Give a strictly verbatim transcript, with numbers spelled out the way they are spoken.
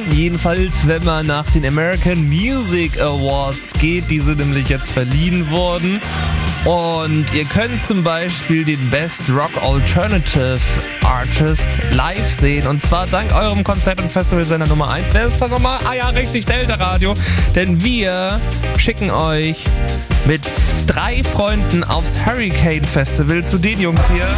jedenfalls, wenn man nach den American Music Awards geht. Die sind nämlich jetzt verliehen worden. Und ihr könnt zum Beispiel den Best Rock Alternative Artist live sehen. Und zwar dank eurem Konzert- und Festivalsender Nummer eins. Wer ist da nochmal? Ah ja, richtig, Delta Radio. Denn wir schicken euch mit drei Freunden aufs Hurricane Festival zu den Jungs hier.